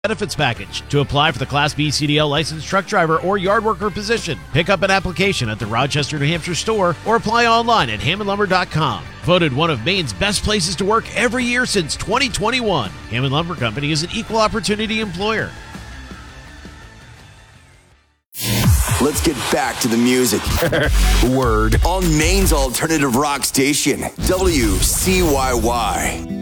benefits package. To apply for the Class B CDL licensed truck driver or yard worker position, pick up an application at the Rochester, New Hampshire store or apply online at HammondLumber.com. Voted one of Maine's best places to work every year since 2021. Hammond Lumber Company is an equal opportunity employer. Let's get back to the music. Word. On Maine's alternative rock station, WCYY.